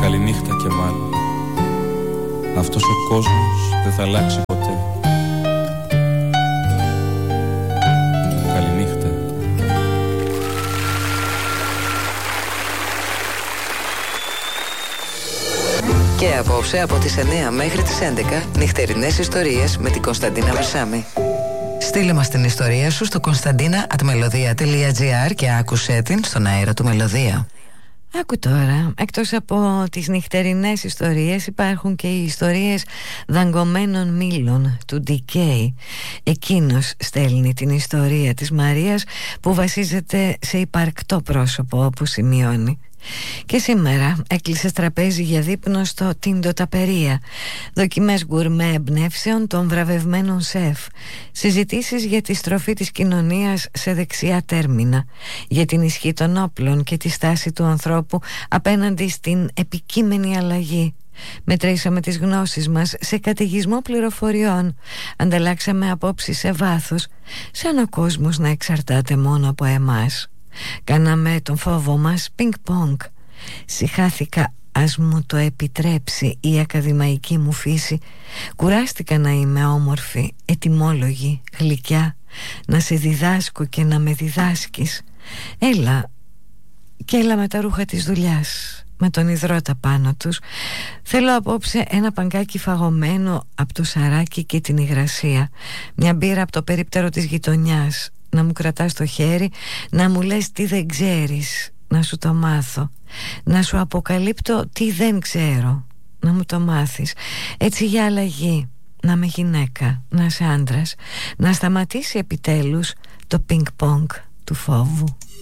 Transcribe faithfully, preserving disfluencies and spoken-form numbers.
Καληνύχτα και βάλε. Αυτός ο κόσμος δεν θα αλλάξει ποτέ. Καληνύχτα. Και απόψε από τις εννιά μέχρι τις έντεκα νυχτερινές ιστορίες με την Κωνσταντίνα Βερσάμη. Στείλε μας την ιστορία σου στο κωνσταντίνα at melodia τελεία gr και άκουσέ την στον αέρα του Μελωδία. Άκου τώρα, εκτός από τις νυχτερινές ιστορίες υπάρχουν και οι ιστορίες δαγκωμένων μήλων του ντι κέι. Εκείνος στέλνει την ιστορία της Μαρίας που βασίζεται σε υπαρκτό πρόσωπο, όπου σημειώνει. Και σήμερα έκλεισε τραπέζι για δείπνο στο Τίντο Ταπερία. Δοκιμές γκουρμέ εμπνεύσεων των βραβευμένων σεφ. Συζητήσεις για τη στροφή της κοινωνίας σε δεξιά τέρμινα, για την ισχύ των όπλων και τη στάση του ανθρώπου απέναντι στην επικείμενη αλλαγή. Μετρήσαμε τις γνώσεις μας σε καταιγισμό πληροφοριών. Ανταλλάξαμε απόψεις σε βάθος, σαν ο κόσμος να εξαρτάται μόνο από εμάς. Κάναμε τον φόβο μας πινκ-πονγκ. Συχάθηκα, ας μου το επιτρέψει η ακαδημαϊκή μου φύση. Κουράστηκα να είμαι όμορφη, ετοιμόλογη, γλυκιά, να σε διδάσκω και να με διδάσκεις. Έλα, και έλα με τα ρούχα της δουλειάς, με τον υδρότα πάνω τους. Θέλω απόψε ένα παγκάκι φαγωμένο από το σαράκι και την υγρασία, μια μπύρα από το περίπτερο της γειτονιάς, να μου κρατάς το χέρι, να μου λες τι δεν ξέρεις, να σου το μάθω, να σου αποκαλύπτω τι δεν ξέρω, να μου το μάθεις. Έτσι για αλλαγή, να είμαι γυναίκα, να είσαι άντρας, να σταματήσει επιτέλους το πινκ-πονγκ του φόβου.